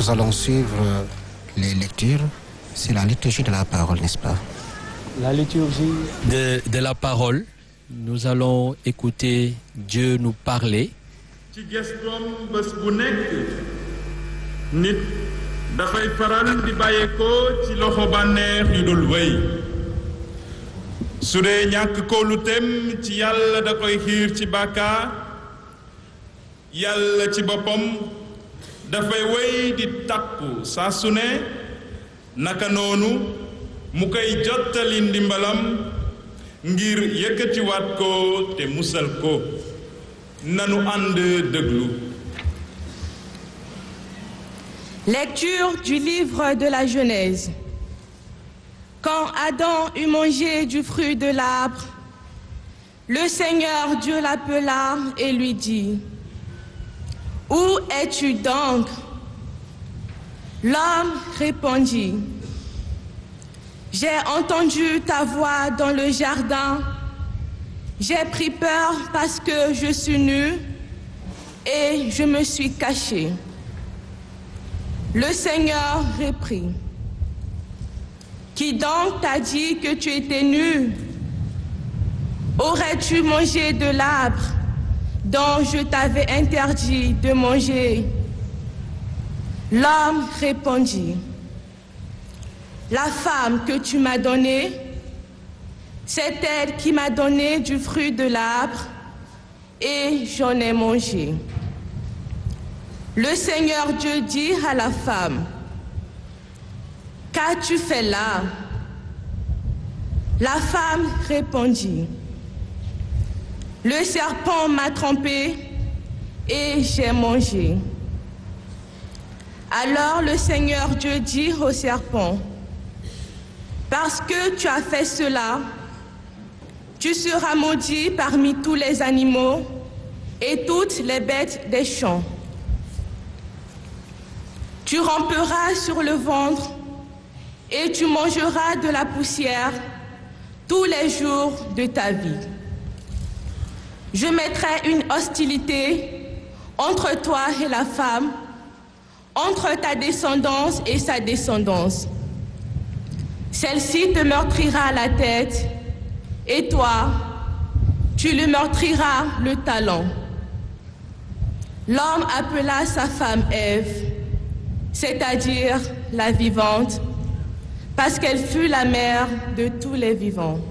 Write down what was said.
nous allons suivre les lectures. C'est la liturgie de la parole, n'est-ce pas? La liturgie de la parole, nous allons écouter Dieu nous parler. ci gestoom bés bu nekk nit dafay faral di bàyyeekoo ci loxo bànneex yu dul wéy su dee ñàkk kóoluteem ci yàlla da koy xiir ci bàkkaar yàlla ci boppam dafay wéy di takku saa su ne naka noonu mu koy jottali ndimbalam ngir yëkkatiwaat ko te musal ko nanu ànd déglu. Lecture du livre de la Genèse. Quand Adam eut mangé du fruit de l'arbre, le Seigneur Dieu l'appela et lui dit: Où es-tu donc? L'homme répondit: J'ai entendu ta voix dans le jardin. J'ai pris peur parce que je suis nu et je me suis caché. Le Seigneur reprit: Qui donc t'a dit que tu étais nu? Aurais-tu mangé de l'arbre dont je t'avais interdit de manger? L'homme répondit: La femme que tu m'as donnée, c'est elle qui m'a donné du fruit de l'arbre et j'en ai mangé. Le Seigneur Dieu dit à la femme: Qu'as-tu fait là? La femme répondit: Le serpent m'a trompée et j'ai mangé. Alors le Seigneur Dieu dit au serpent: Parce que tu as fait cela, tu seras maudit parmi tous les animaux et toutes les bêtes des champs. Tu ramperas sur le ventre et tu mangeras de la poussière tous les jours de ta vie. Je mettrai une hostilité entre toi et la femme, entre ta descendance et sa descendance. Celle-ci te meurtrira la tête, et toi, tu lui meurtriras le talon. L'homme appela sa femme Ève, c'est-à-dire la vivante, parce qu'elle fut la mère de tous les vivants.